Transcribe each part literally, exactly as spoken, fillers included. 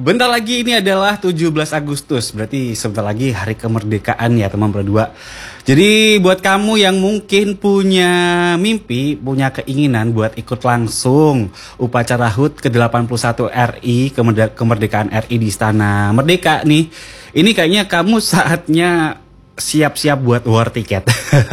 Bentar lagi ini adalah tujuh belas Agustus, berarti sebentar lagi hari kemerdekaan ya teman berdua. Jadi buat kamu yang mungkin punya mimpi, punya keinginan buat ikut langsung upacara H U T ke delapan puluh satu R I, kemerdekaan R I di Istana Merdeka nih. Ini kayaknya kamu saatnya siap-siap buat war tiket.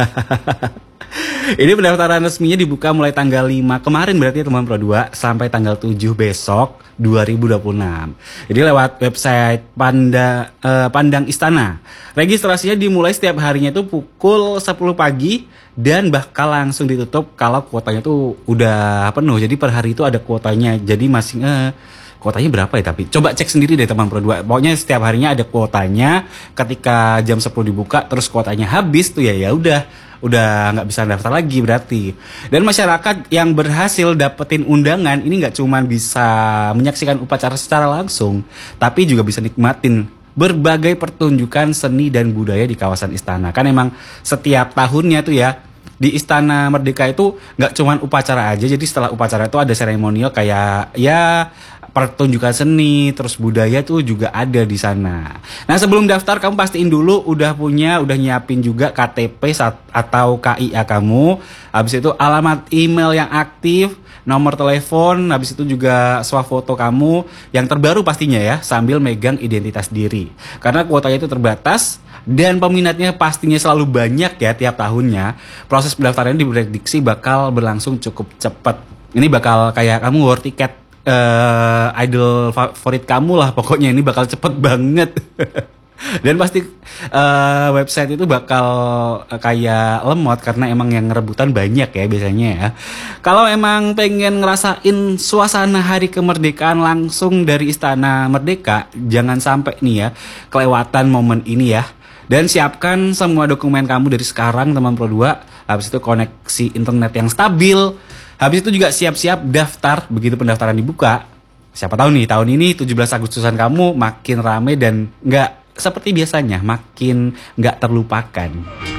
Ini pendaftaran resminya dibuka mulai tanggal lima kemarin berarti ya teman Pro dua sampai tanggal tujuh besok dua ribu dua puluh enam. Jadi lewat website Panda, eh, Pandang Istana. Registrasinya dimulai setiap harinya itu pukul sepuluh pagi dan bakal langsung ditutup kalau kuotanya tuh udah penuh. Jadi per hari itu ada kuotanya. Jadi masih eh, kuotanya berapa ya tapi? Coba cek sendiri deh teman Pro dua. Pokoknya setiap harinya ada kuotanya. Ketika jam sepuluh dibuka terus kuotanya habis tuh ya ya udah udah nggak bisa daftar lagi berarti. Dan masyarakat yang berhasil dapetin undangan ini nggak cuma bisa menyaksikan upacara secara langsung, tapi juga bisa nikmatin berbagai pertunjukan seni dan budaya di kawasan istana. Kan emang setiap tahunnya tuh ya di Istana Merdeka itu nggak cuma upacara aja, jadi setelah upacara itu ada seremonial kayak ya pertunjukan seni, terus budaya tuh juga ada di sana. Nah sebelum daftar kamu pastiin dulu udah punya, udah nyiapin juga K T P atau K I A kamu. Habis itu alamat email yang aktif, nomor telepon, habis itu juga swafoto kamu yang terbaru pastinya ya, sambil megang identitas diri. Karena kuotanya itu terbatas dan peminatnya pastinya selalu banyak ya tiap tahunnya. Proses pendaftaran diprediksi bakal berlangsung cukup cepat. Ini bakal kayak kamu war tiket Uh, idol favorit kamu lah pokoknya, ini bakal cepet banget. Dan pasti uh, website itu bakal uh, kayak lemot karena emang yang rebutan banyak ya biasanya ya. Kalau emang pengen ngerasain suasana hari kemerdekaan langsung dari Istana Merdeka, jangan sampai nih ya kelewatan momen ini ya. Dan siapkan semua dokumen kamu dari sekarang teman Pro dua. Habis itu koneksi internet yang stabil. Habis itu juga siap-siap daftar begitu pendaftaran dibuka. Siapa tahu nih tahun ini tujuh belas Agustusan kamu makin rame dan nggak seperti biasanya, makin nggak terlupakan.